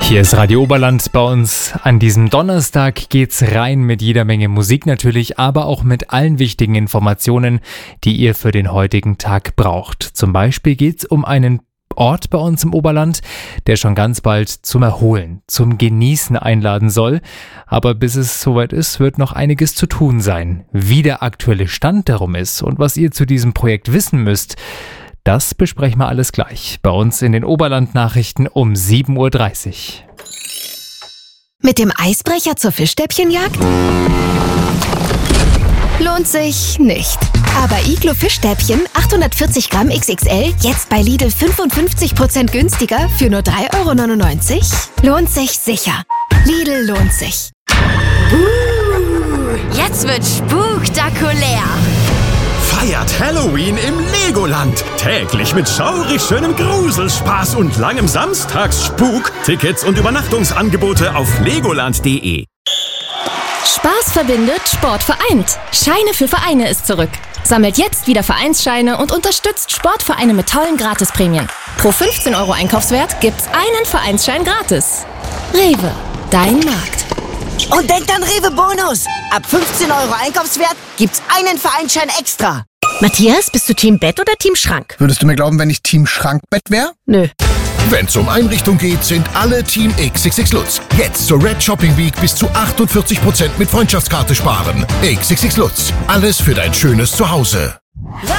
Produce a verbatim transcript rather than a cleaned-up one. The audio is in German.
Hier ist Radio Oberland bei uns. An diesem Donnerstag geht's rein mit jeder Menge Musik natürlich, aber auch mit allen wichtigen Informationen, die ihr für den heutigen Tag braucht. Zum Beispiel geht's um einen Ort bei uns im Oberland, der schon ganz bald zum Erholen, zum Genießen einladen soll. Aber bis es soweit ist, wird noch einiges zu tun sein. Wie der aktuelle Stand darum ist und was ihr zu diesem Projekt wissen müsst, das besprechen wir alles gleich bei uns in den Oberland-Nachrichten um sieben Uhr dreißig. Mit dem Eisbrecher zur Fischstäbchenjagd? Lohnt sich nicht. Aber Iglo Fischstäbchen achthundertvierzig Gramm X X L jetzt bei Lidl fünfundfünfzig Prozent günstiger für nur drei Euro neunundneunzig? Lohnt sich sicher. Lidl lohnt sich. Uh, jetzt wird spektakulär. Feiert Halloween im Legoland. Täglich mit schaurig schönem Gruselspaß und langem Samstagsspuk. Tickets und Übernachtungsangebote auf legoland punkt de. Spaß verbindet, Sport vereint. Scheine für Vereine ist zurück. Sammelt jetzt wieder Vereinsscheine und unterstützt Sportvereine mit tollen Gratisprämien. Pro fünfzehn Euro Einkaufswert gibt's einen Vereinsschein gratis. Rewe, dein Markt. Und denkt an Rewe Bonus. Ab fünfzehn Euro Einkaufswert gibt's einen Vereinsschein extra. Matthias, bist du Team Bett oder Team Schrank? Würdest du mir glauben, wenn ich Team Schrankbett wäre? Nö. Wenn's um Einrichtung geht, sind alle Team X X X Lutz. Jetzt zur Red Shopping Week bis zu achtundvierzig Prozent mit Freundschaftskarte sparen. X X X Lutz. Alles für dein schönes Zuhause.